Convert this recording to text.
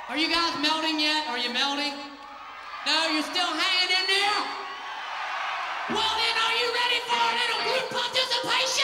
Are you guys melting yet? Are you melting? No, you're still hanging in there? Well then, are you ready for a little group participation?